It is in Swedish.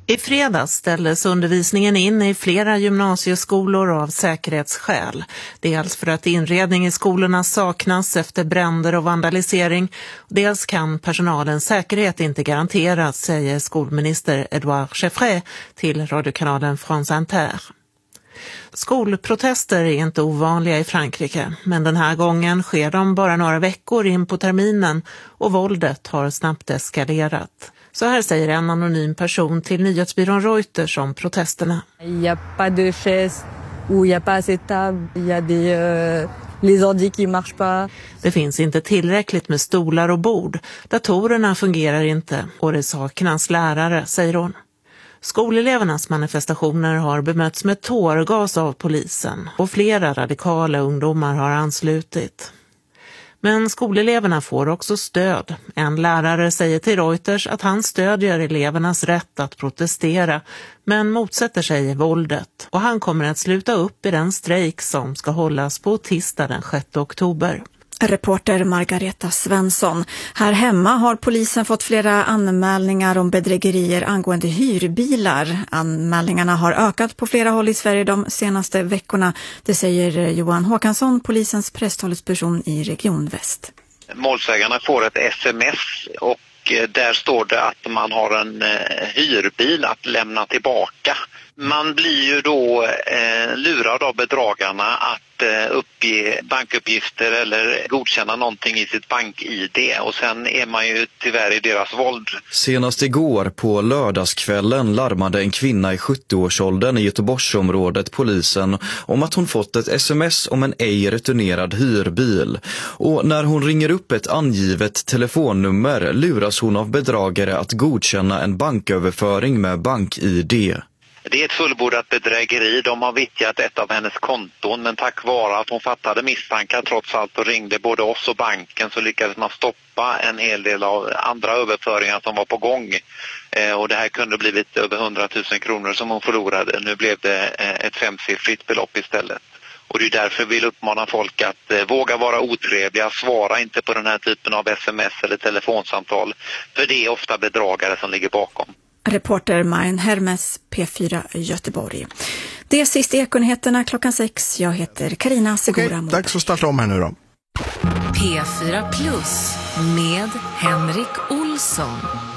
I fredags ställdes undervisningen in i flera gymnasieskolor av säkerhetsskäl. Dels för att inredning i skolorna saknas efter bränder och vandalisering. Dels kan personalens säkerhet inte garanteras, säger skolminister Edouard Chevrey till radiokanalen France Inter. Skolprotester är inte ovanliga i Frankrike, men den här gången sker de bara några veckor in på terminen och våldet har snabbt eskalerat. Så här säger en anonym person till nyhetsbyrån Reuters om protesterna. Il y a pas de chaise ou il y a pas assez de table, il y a les ordi qui marchent pas. Det finns inte tillräckligt med stolar och bord. Datorerna fungerar inte och det saknas lärare, säger hon. Skolelevernas manifestationer har bemötts med tårgas av polisen och flera radikala ungdomar har anslutit. Men skoleleverna får också stöd. En lärare säger till Reuters att han stödjer elevernas rätt att protestera men motsätter sig våldet. Och han kommer att sluta upp i den strejk som ska hållas på tisdag den 6 oktober. Reporter Margareta Svensson. Här hemma har polisen fått flera anmälningar om bedrägerier angående hyrbilar. Anmälningarna har ökat på flera håll i Sverige de senaste veckorna. Det säger Johan Håkansson, polisens presstalesperson i Region Väst. Målsägarna får ett sms och där står det att man har en hyrbil att lämna tillbaka. Man blir ju då lurad av bedragarna att uppge bankuppgifter eller godkänna någonting i sitt bank-ID och sen är man ju tyvärr i deras våld. Senast igår på lördagskvällen larmade en kvinna i 70-årsåldern i Göteborgsområdet polisen om att hon fått ett sms om en ej returnerad hyrbil. Och när hon ringer upp ett angivet telefonnummer luras hon av bedragare att godkänna en banköverföring med bank-ID. Det är ett fullbordat bedrägeri. De har vittjat ett av hennes konton, men tack vare att hon fattade misstankar trots allt och ringde både oss och banken så lyckades man stoppa en hel del av andra överföringar som var på gång. Och det här kunde blivit över 100 000 kronor som hon förlorade. Nu blev det ett 5-siffrigt belopp istället. Och det är därför vi vill uppmana folk att våga vara otrevliga, svara inte på den här typen av sms eller telefonsamtal. För det är ofta bedragare som ligger bakom. Reporter Marin Hermes, P4 Göteborg. Det är sist Ekonyheterna 6. Jag heter Carina Segura. Okej, dags att starta om här nu då. P4 Plus med Henrik Olsson.